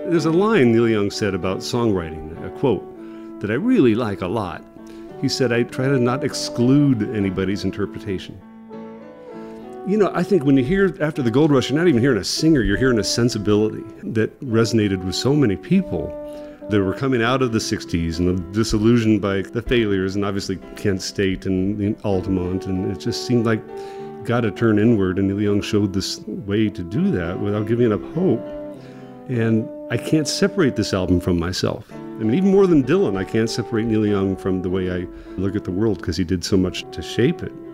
There's a line Neil Young said about songwriting, a quote, that I really like a lot. He said, I try to not exclude anybody's interpretation. You know, I think when you hear After the Gold Rush, you're not even hearing a singer, you're hearing a sensibility that resonated with so many people that were coming out of the 60s and disillusioned by the failures, and obviously Kent State and Altamont, and it just seemed like got to turn inward, and Neil Young showed this way to do that without giving up hope. And I can't separate this album from myself. I mean, even more than Dylan, I can't separate Neil Young from the way I look at the world, because he did so much to shape it.